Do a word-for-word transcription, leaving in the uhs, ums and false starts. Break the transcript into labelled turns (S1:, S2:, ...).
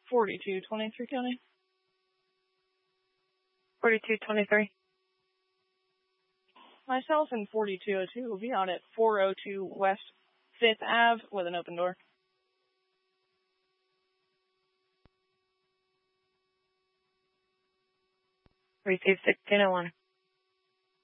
S1: forty-two twenty-three County.
S2: forty-two twenty-three.
S1: Myself and forty-two oh two will be on at four oh two West fifth Avenue with an open door.
S2: Receive sixteen oh one.